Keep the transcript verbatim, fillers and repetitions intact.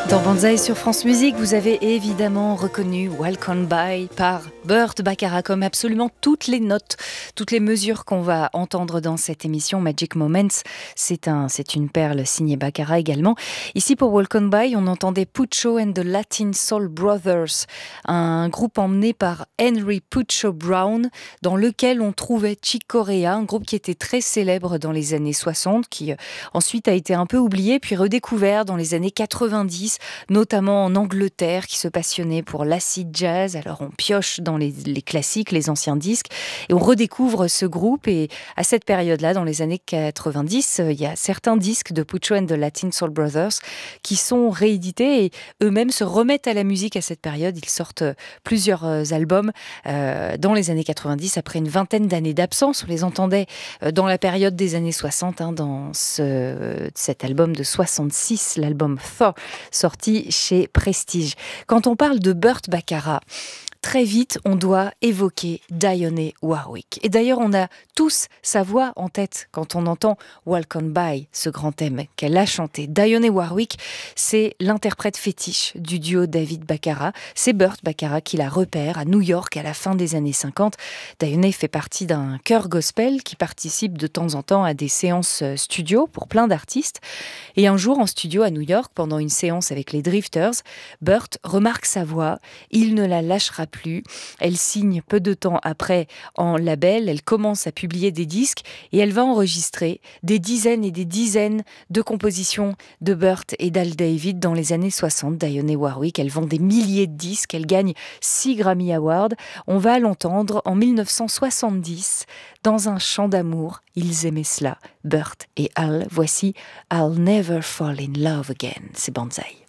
Dans Banzai sur France Musique, vous avez évidemment reconnu Walk On By par Burt Bacharach, comme absolument toutes les notes, toutes les mesures qu'on va entendre dans cette émission Magic Moments. C'est un, c'est une perle signée Bacharach également. Ici pour Walk On By, on entendait Puccio and the Latin Soul Brothers, un groupe emmené par Henry Puccio Brown, dans lequel on trouvait Chick Corea, un groupe qui était très célèbre dans les années soixante, qui euh, ensuite a été un peu oublié, puis redécouvert dans les années quatre-vingt-dix, notamment en Angleterre, qui se passionnait pour l'acid jazz. Alors on pioche dans les, les classiques, les anciens disques, et on redécouvre ce groupe. Et à cette période-là, dans les années quatre-vingt-dix, il y a certains disques de Puccio and the Latin Soul Brothers qui sont réédités, et eux-mêmes se remettent à la musique à cette période. Ils sortent plusieurs albums euh, dans les années quatre-vingt-dix, après une vingtaine d'années d'absence. On les entendait dans la période des années soixante, hein, dans ce, cet album de soixante-six, l'album Thor, sorti chez Prestige. Quand on parle de Burt Bacharach, très vite, on doit évoquer Dionne Warwick. Et d'ailleurs, on a tous sa voix en tête quand on entend Walk On By, ce grand thème qu'elle a chanté. Dionne Warwick, c'est l'interprète fétiche du duo David Bacharach. C'est Burt Bacharach qui la repère à New York à la fin des années cinquante. Dionne fait partie d'un chœur gospel qui participe de temps en temps à des séances studio pour plein d'artistes. Et un jour, en studio à New York, pendant une séance avec les Drifters, Burt remarque sa voix. Il ne la lâchera plus. Plus. Elle signe peu de temps après en label, elle commence à publier des disques et elle va enregistrer des dizaines et des dizaines de compositions de Burt et d'Al David dans les années soixante. Dionne Warwick, elle vend des milliers de disques, elle gagne six Grammy Awards. On va l'entendre en mille neuf cent soixante-dix dans un chant d'amour. Ils aimaient cela, Burt et Al. Voici I'll Never Fall in Love Again. C'est Banzai.